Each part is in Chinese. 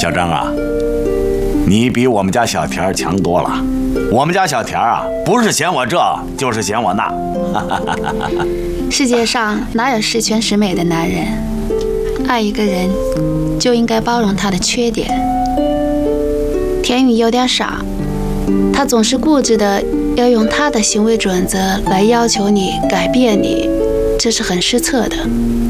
小张啊，你比我们家小田强多了。我们家小田啊，不是嫌我这，就是嫌我那。 世界上哪有十全十美的男人？爱一个人，就应该包容他的缺点。田雨有点傻，他总是固执的要用他的行为准则来要求你改变你，这是很失策的。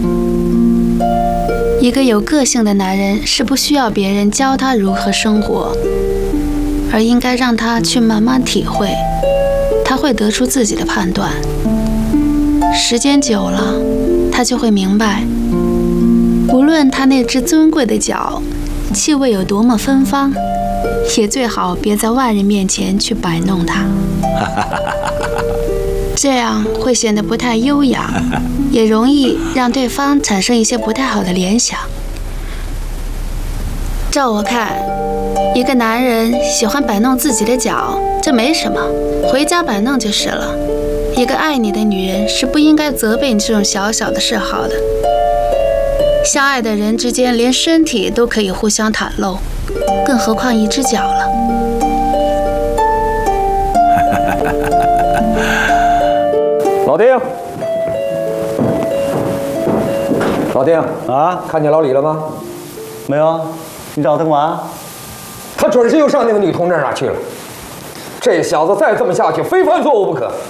一个有个性的男人是不需要别人教他如何生活，而应该让他去慢慢体会，他会得出自己的判断。时间久了，他就会明白，无论他那只尊贵的脚气味有多么芬芳，也最好别在外人面前去摆弄它，这样会显得不太优雅，也容易让对方产生一些不太好的联想。照我看，一个男人喜欢摆弄自己的脚，这没什么，回家摆弄就是了。一个爱你的女人是不应该责备你这种小小的嗜好的。相爱的人之间连身体都可以互相袒露，更何况一只脚了。 老丁，老丁啊， 看见老李了吗？ 没有，你找他干嘛？ 他准是又上那个女同志那儿去了。这小子再这么下去，非犯错误不可。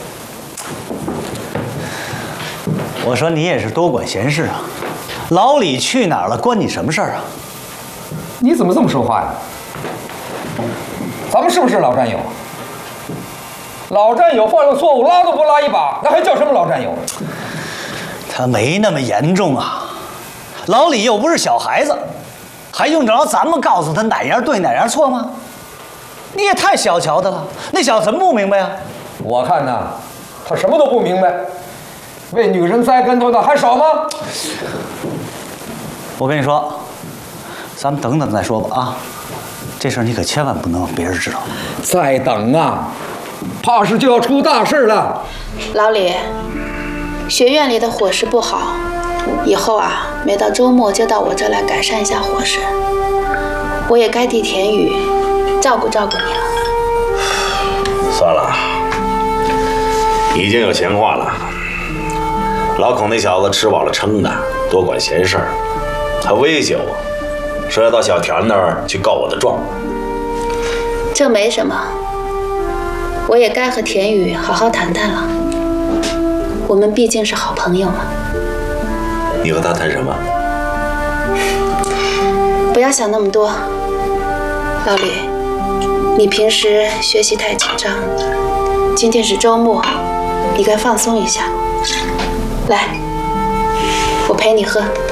我说你也是多管闲事啊！老李去哪儿了，关你什么事儿啊？ 你怎么这么说话呀？咱们是不是老战友？老战友犯了错误，拉都不拉一把，那还叫什么老战友？ 他没那么严重啊，老李又不是小孩子，还用得着咱们告诉他哪样对哪样错吗？你也太小瞧他了，那小子怎么不明白啊？ 我看呐，他什么都不明白，为女人栽跟头的还少吗？ 我跟你说，咱们等等再说吧啊！这事儿你可千万不能让别人知道。 再等啊，怕是就要出大事了。 老李，学院里的伙食不好，以后啊，每到周末就到我这儿来改善一下伙食。我也该替田雨照顾照顾你了。 算了，已经有闲话了。老孔那小子吃饱了撑的，多管闲事儿，还威胁我，说要到小田那儿去告我的状。 这没什么，我也该和田雨好好谈谈了。我们毕竟是好朋友嘛。 你和他谈什么？ 不要想那么多，老李，你平时学习太紧张，今天是周末，你该放松一下。来，我陪你喝。